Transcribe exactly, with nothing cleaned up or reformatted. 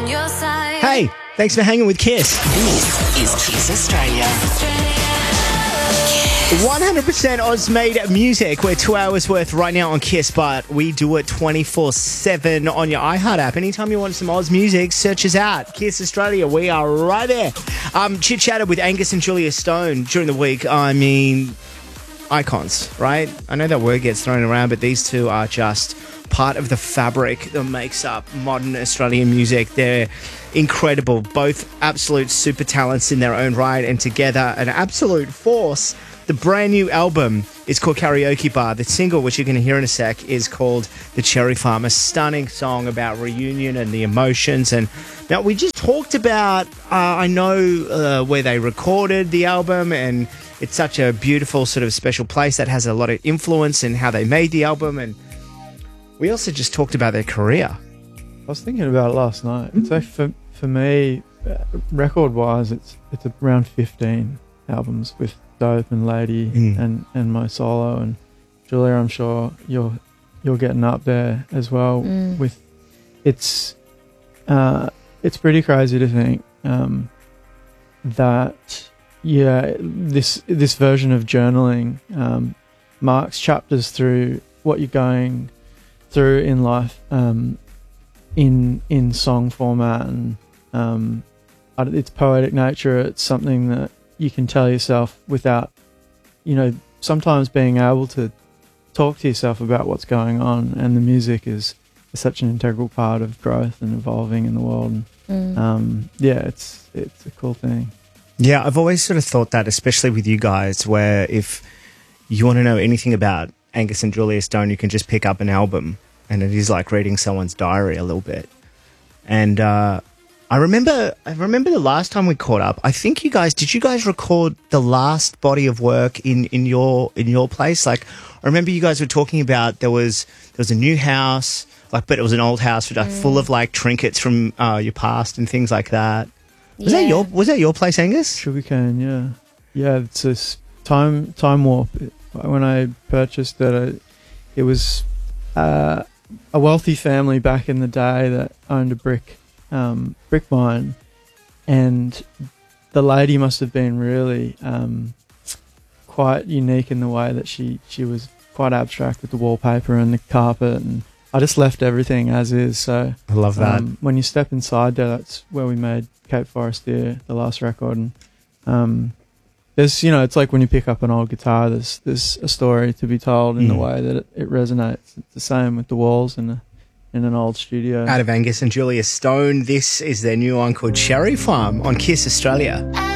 on your side. Hey, thanks for hanging with Kiss. This is Kiss Australia. one hundred percent Oz-made music. We're two hours worth right now on Kiss, but we do it twenty-four seven on your iHeart app. Anytime you want some Oz music, search us out. Kiss Australia, we are right there. Um, chit-chatted with Angus and Julia Stone during the week. I mean, icons, right? I know that word gets thrown around, but these two are just part of the fabric that makes up modern Australian music. They're incredible, both absolute super talents in their own right, and together an absolute force. The brand new album is called Karaoke Bar. The single, which you're going to hear in a sec, is called The Cherry Farm, a stunning song about reunion and the emotions. And now we just talked about, uh, I know uh, where they recorded the album, and it's such a beautiful sort of special place that has a lot of influence in how they made the album. And we also just talked about their career. I was thinking about it last night. It's like for for me, uh, record-wise, it's it's around fifteen albums with Dope and Lady mm. and, and my solo, and Julia, I'm sure you're you're getting up there as well. Mm. With it's uh, it's pretty crazy to think um, that yeah this this version of journaling um, marks chapters through what you're going through in life um, in in song format, and um, its poetic nature. It's something that you can tell yourself without, you know, sometimes being able to talk to yourself about what's going on. And the music is, is such an integral part of growth and evolving in the world. And, mm. um, yeah, it's it's a cool thing. Yeah, I've always sort of thought that, especially with you guys, where if you want to know anything about Angus and Julia Stone, you can just pick up an album, and it is like reading someone's diary a little bit. And uh, I remember, I remember the last time we caught up. I think you guys did. You guys record the last body of work in, in your in your place? Like, I remember you guys were talking about there was there was a new house, like, but it was an old house, like, mm. full of like trinkets from uh, your past and things like that. Was yeah. that your Was that your place, Angus? Sugarcane, yeah, yeah. It's a time time warp. When I purchased it, it was uh, a wealthy family back in the day that owned a brick um, brick mine, and the lady must have been really um, quite unique in the way that she, she was quite abstract with the wallpaper and the carpet, and I just left everything as is. So I love that. Um, when you step inside there, that's where we made Cape Forestier, the last record, and um, there's, you know, it's like when you pick up an old guitar, there's there's a story to be told in mm. the way that it, it resonates. It's the same with the walls in a, in an old studio. Out of Angus and Julia Stone, this is their new one called Cherry Farm on Kiss Australia.